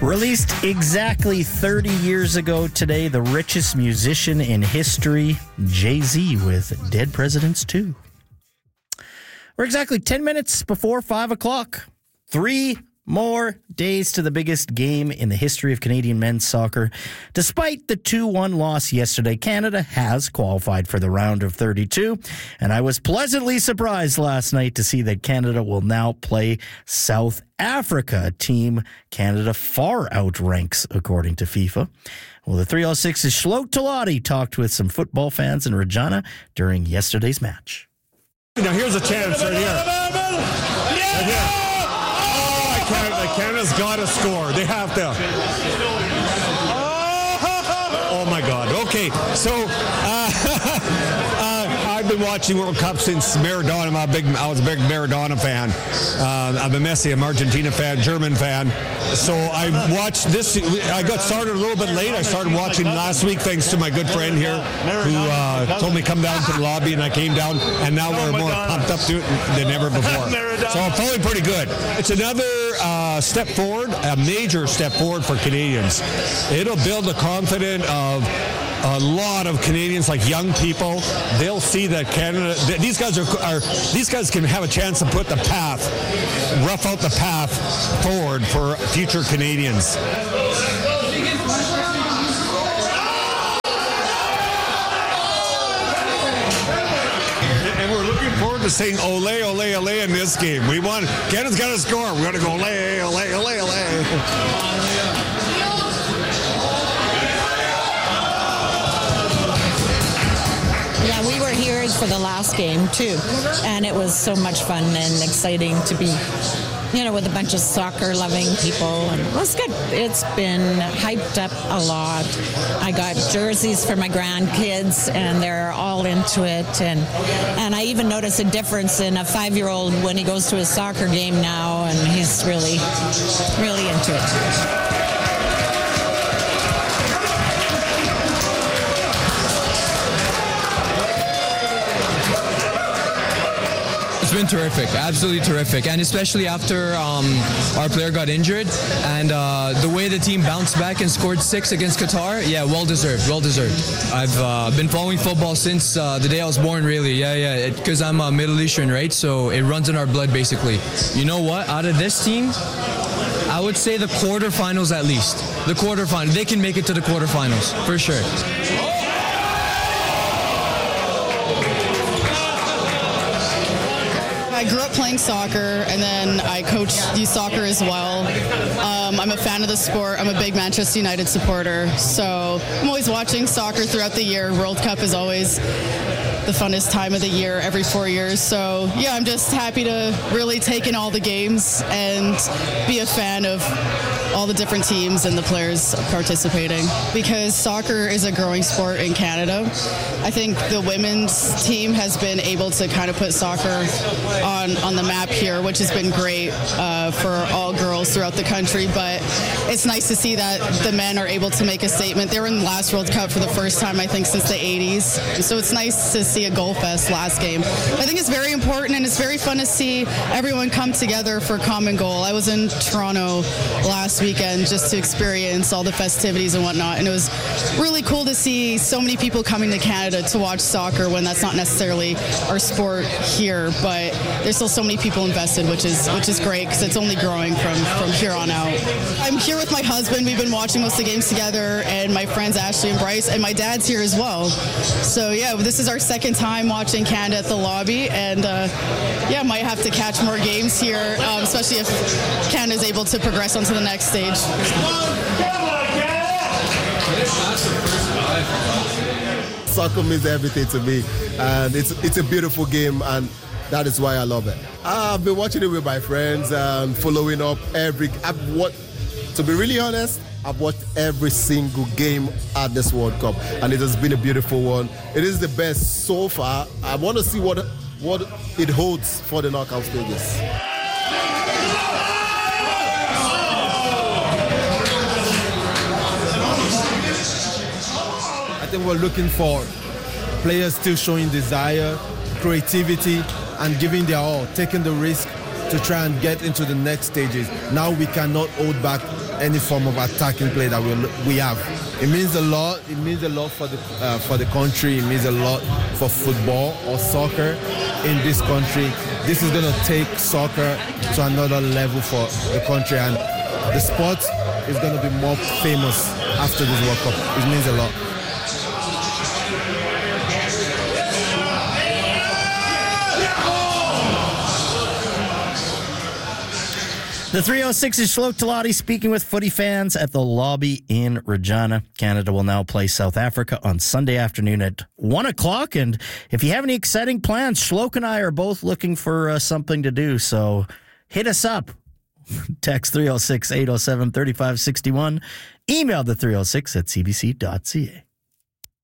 Released exactly 30 years ago today, the richest musician in history, Jay-Z, with Dead Presidents 2. We're exactly 10 minutes before 5 o'clock. 3 more days to the biggest game in the history of Canadian men's soccer. Despite the 2-1 loss yesterday, Canada has qualified for the round of 32. And I was pleasantly surprised last night to see that Canada will now play South Africa, a team Canada far outranks, according to FIFA. Well, the 306's Shlote Talati talked with some football fans in Regina during yesterday's match. Now here's a chance right here. Right here. Canada's got to score. They have to. Oh my God. Okay, so I've been watching World Cup since Maradona. I was a big Maradona fan. I'm a Messi, I'm Argentina fan, German fan. So I watched this. I got started a little bit late. I started watching last week thanks to my good friend here who told me to come down to the lobby, and I came down, and now we're more pumped up to it than ever before. So I'm feeling pretty good. It's another step forward, a major step forward for Canadians. It'll build the confidence of a lot of Canadians, like young people. They'll see that Canada, these guys can have a chance to put the path, rough out the path forward for future Canadians. And we're looking forward to saying ole, ole, ole in this game. Canada's got to score. We're going to go ole, ole, ole, ole. Yeah, we were here for the last game, too. And it was so much fun and exciting to be, with a bunch of soccer-loving people. And it was good. It's been hyped up a lot. I got jerseys for my grandkids, and they're all into it. And I even noticed a difference in a 5-year-old when he goes to a soccer game now, and he's really, really into it. It's been terrific, absolutely terrific, and especially after our player got injured, and the way the team bounced back and scored 6 against Qatar, yeah, well deserved. I've been following football since the day I was born, really, because I'm Middle Eastern, right, so it runs in our blood, basically. You know what, out of this team, I would say the quarterfinals at least. The quarterfinals, they can make it to the quarterfinals, for sure. I grew up playing soccer, and then I coach youth soccer as well. I'm a fan of the sport. I'm a big Manchester United supporter, so I'm always watching soccer throughout the year. World Cup is always the funnest time of the year every 4 years. So, yeah, I'm just happy to really take in all the games and be a fan of all the different teams and the players participating, because soccer is a growing sport in Canada. I think the women's team has been able to kind of put soccer on the map here, which has been great for all girls throughout the country, but it's nice to see that the men are able to make a statement. They were in the last World Cup for the first time, I think, since the 80s, so it's nice to see a goal fest last game. I think it's very important, and it's very fun to see everyone come together for a common goal. I was in Toronto last weekend just to experience all the festivities and whatnot, and it was really cool to see so many people coming to Canada to watch soccer when that's not necessarily our sport here, but there's still so many people invested, which is great, because it's only growing from here on out. I'm here with my husband. We've been watching most of the games together, and my friends Ashley and Bryce, and my dad's here as well. So yeah, this is our second time watching Canada at the lobby, and might have to catch more games here, especially if Canada's able to progress onto the next stage. Soccer means everything to me, and it's a beautiful game, and that is why I love it. I've been watching it with my friends and following up to be really honest, I've watched every single game at this World Cup, and it has been a beautiful one. It is the best so far. I want to see what it holds for the knockout stages. I think we're looking for players still showing desire, creativity, and giving their all, taking the risk to try and get into the next stages. Now we cannot hold back any form of attacking play that we have. It means a lot. It means a lot for the country. It means a lot for football or soccer in this country. This is going to take soccer to another level for the country, and the sport is going to be more famous after this World Cup. It means a lot. The 306 is Shloke Talati speaking with footy fans at the lobby in Regina. Canada will now play South Africa on Sunday afternoon at 1 o'clock. And if you have any exciting plans, Shloke and I are both looking for something to do. So hit us up. Text 306-807-3561. Email the 306 at cbc.ca.